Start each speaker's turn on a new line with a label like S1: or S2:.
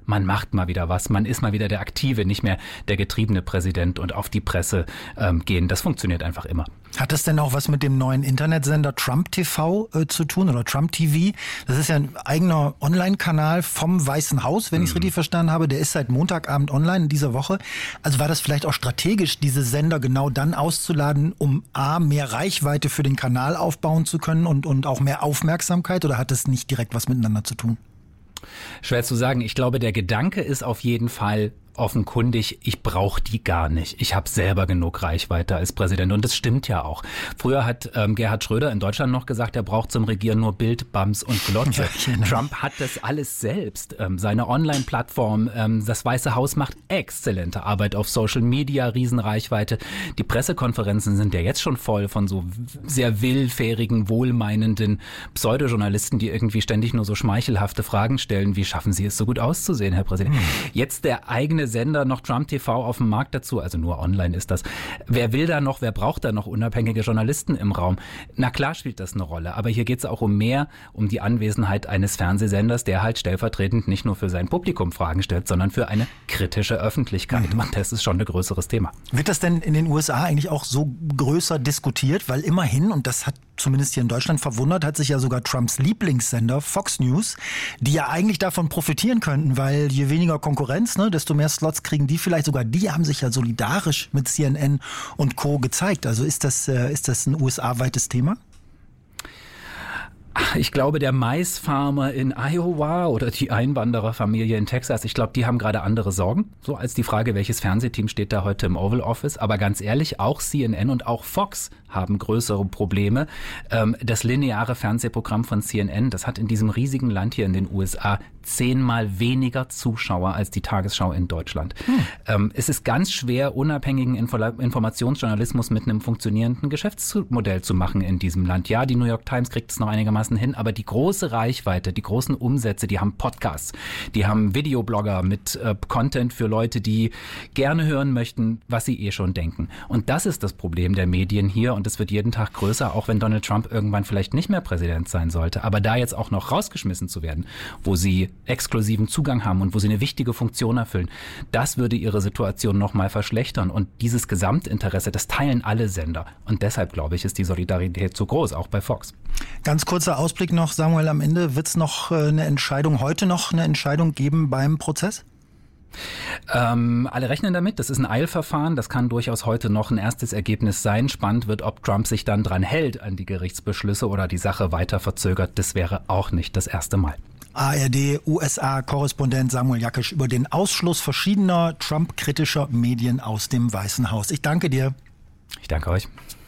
S1: man macht mal wieder was, man ist mal wieder der Aktive, nicht mehr der getriebene Präsident und auf die Presse gehen. Das funktioniert einfach immer.
S2: Hat das denn auch was mit dem neuen Internetsender Trump TV zu tun oder Trump TV? Das ist ja ein eigener Online-Kanal vom Weißen Haus, wenn ich es richtig verstanden habe. Der ist seit Montagabend online in dieser Woche. Also war das vielleicht auch strategisch, diese Sender genau dann auszuladen, um A, mehr Reichweite für den Kanal aufbauen zu können und auch mehr Aufmerksamkeit, oder hat das nicht direkt was miteinander zu tun?
S1: Schwer zu sagen. Ich glaube, der Gedanke ist auf jeden Fall offenkundig, ich brauche die gar nicht. Ich habe selber genug Reichweite als Präsident und das stimmt ja auch. Früher hat Gerhard Schröder in Deutschland noch gesagt, er braucht zum Regieren nur Bild, Bams und Glotze. Ja, Trump hat das alles selbst. Seine Online-Plattform, das Weiße Haus macht exzellente Arbeit auf Social Media, Riesenreichweite. Die Pressekonferenzen sind ja jetzt schon voll von so sehr willfährigen, wohlmeinenden Pseudojournalisten, die irgendwie ständig nur so schmeichelhafte Fragen stellen. Wie schaffen Sie es so gut auszusehen, Herr Präsident? Jetzt der eigene Sender, noch Trump TV auf dem Markt dazu, also nur online ist das. Wer will da noch, wer braucht da noch unabhängige Journalisten im Raum? Na klar spielt das eine Rolle, aber hier geht es auch um die Anwesenheit eines Fernsehsenders, der halt stellvertretend nicht nur für sein Publikum Fragen stellt, sondern für eine kritische Öffentlichkeit. Und das ist schon ein größeres Thema.
S2: Wird das denn in den USA eigentlich auch so größer diskutiert? Weil immerhin, und das hat zumindest hier in Deutschland verwundert, hat sich ja sogar Trumps Lieblingssender Fox News, die ja eigentlich davon profitieren könnten, weil je weniger Konkurrenz, desto mehr Slots kriegen die vielleicht. Sogar die haben sich ja solidarisch mit CNN und Co. gezeigt. Also ist das ein USA-weites Thema?
S1: Ich glaube, der Maisfarmer in Iowa oder die Einwandererfamilie in Texas, ich glaube, die haben gerade andere Sorgen, so als die Frage, welches Fernsehteam steht da heute im Oval Office. Aber ganz ehrlich, auch CNN und auch Fox haben größere Probleme. Das lineare Fernsehprogramm von CNN, das hat in diesem riesigen Land hier in den USA 10-mal weniger Zuschauer als die Tagesschau in Deutschland. Es ist ganz schwer, unabhängigen Informationsjournalismus mit einem funktionierenden Geschäftsmodell zu machen in diesem Land. Ja, die New York Times kriegt es noch einigermaßen hin, aber die große Reichweite, die großen Umsätze, die haben Podcasts, die haben Videoblogger mit Content für Leute, die gerne hören möchten, was sie eh schon denken. Und das ist das Problem der Medien hier und es wird jeden Tag größer, auch wenn Donald Trump irgendwann vielleicht nicht mehr Präsident sein sollte. Aber da jetzt auch noch rausgeschmissen zu werden, wo sie exklusiven Zugang haben und wo sie eine wichtige Funktion erfüllen, das würde ihre Situation nochmal verschlechtern. Und dieses Gesamtinteresse, das teilen alle Sender. Und deshalb, glaube ich, ist die Solidarität so groß, auch bei Fox.
S2: Ganz kurzer Ausblick noch, Samuel, am Ende wird es noch heute noch eine Entscheidung geben beim Prozess?
S1: Alle rechnen damit, das ist ein Eilverfahren, das kann durchaus heute noch ein erstes Ergebnis sein. Spannend wird, ob Trump sich dann dran hält an die Gerichtsbeschlüsse oder die Sache weiter verzögert. Das wäre auch nicht das erste Mal.
S2: ARD-USA-Korrespondent Samuel Jakisch über den Ausschluss verschiedener Trump-kritischer Medien aus dem Weißen Haus. Ich danke dir.
S1: Ich danke euch.